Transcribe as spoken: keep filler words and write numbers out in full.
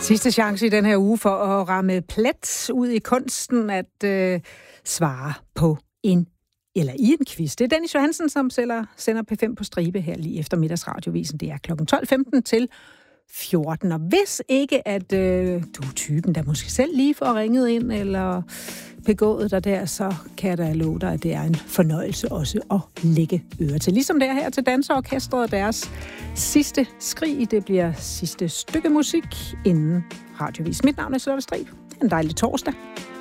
Sidste chance i den her uge for at ramme plet ud i kunsten at øh, svare på en eller i en quiz. Det er Dennis Johansen, som sælger, sender P fem på stribe her lige efter middagsradiovisen. Det er klokken tolv femten til fjorten. Og hvis ikke, at øh, du er typen, der måske selv lige får ringet ind eller begået dig der, så kan jeg da love dig, at det er en fornøjelse også at lægge øre til. Ligesom det er her til Danseorkestret og deres sidste skrig. Det bliver sidste stykke musik inden radiovis. Mit navn er Charlotte Strib. En dejlig torsdag.